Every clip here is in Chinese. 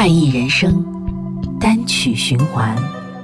怪异人生单曲循环。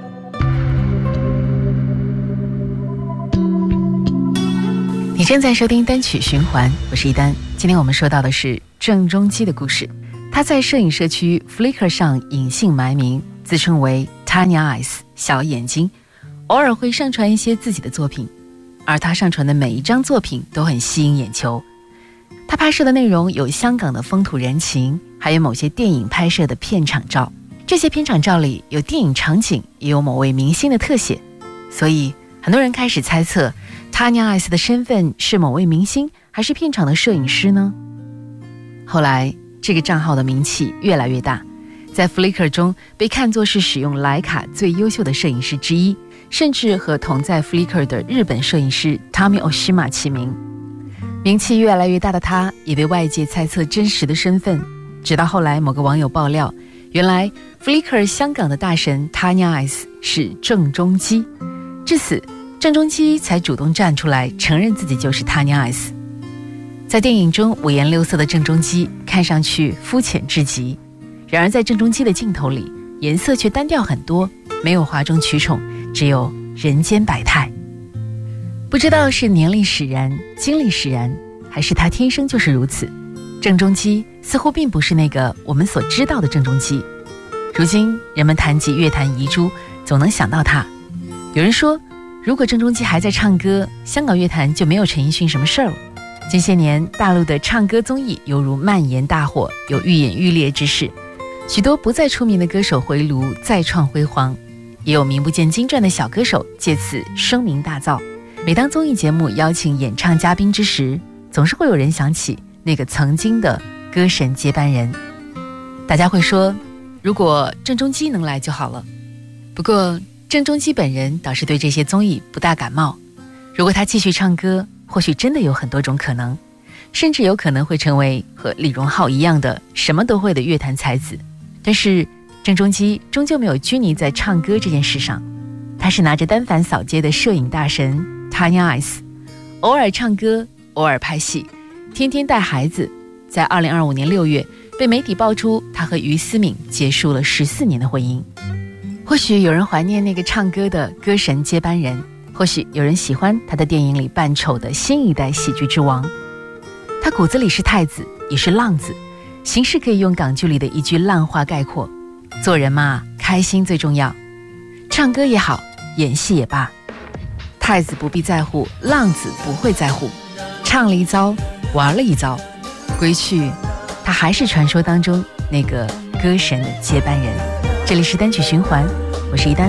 你正在收听单曲循环，我是一丹。今天我们说到的是郑中基的故事。他在摄影社区 Flickr 上隐姓埋名，自称为 Tiny Eyes 小眼睛，偶尔会上传一些自己的作品，而他上传的每一张作品都很吸引眼球。他拍摄的内容有香港的风土人情，还有某些电影拍摄的片场照。这些片场照里有电影场景，也有某位明星的特写，所以很多人开始猜测 Tiny Eyes 的身份是某位明星，还是片场的摄影师呢？后来这个账号的名气越来越大，在 Flickr 中被看作是使用徕卡最优秀的摄影师之一，甚至和同在 Flickr 的日本摄影师 Tommy Oshima 齐名。名气越来越大的他，也被外界猜测真实的身份，直到后来某个网友爆料，原来 Flickr 香港的大神 Tiny Eyes 是郑中基。至此，郑中基才主动站出来承认自己就是 Tiny Eyes。 在电影中五颜六色的郑中基看上去肤浅至极，然而在郑中基的镜头里，颜色却单调很多，没有哗众取宠，只有人间百态。不知道是年龄使然，经历使然，还是他天生就是如此，郑中基似乎并不是那个我们所知道的郑中基。如今人们谈及乐坛遗珠，总能想到他。有人说，如果郑中基还在唱歌，香港乐坛就没有陈奕迅什么事儿了。近些年大陆的唱歌综艺犹如蔓延大火，有愈演愈烈之势，许多不再出名的歌手回炉再创辉煌，也有名不见经传的小歌手借此声名大噪。每当综艺节目邀请演唱嘉宾之时，总是会有人想起那个曾经的歌神接班人。大家会说，如果郑中基能来就好了。不过郑中基本人倒是对这些综艺不大感冒。如果他继续唱歌，或许真的有很多种可能，甚至有可能会成为和李荣浩一样的什么都会的乐坛才子。但是郑中基终究没有拘泥在唱歌这件事上，他是拿着单反扫街的摄影大神 Tiny Eyes， 偶尔唱歌，偶尔拍戏，天天带孩子。在2025年6月被媒体爆出他和于思敏结束了14年的婚姻。或许有人怀念那个唱歌的歌神接班人，或许有人喜欢他的电影里扮丑的新一代喜剧之王。他骨子里是太子，也是浪子，形式可以用港剧里的一句烂话概括：做人嘛，开心最重要。唱歌也好，演戏也罢，太子不必在乎，浪子不会在乎。唱了一遭，玩了一遭，归去，他还是传说当中那个歌神的接班人。这里是单曲循环，我是一丹。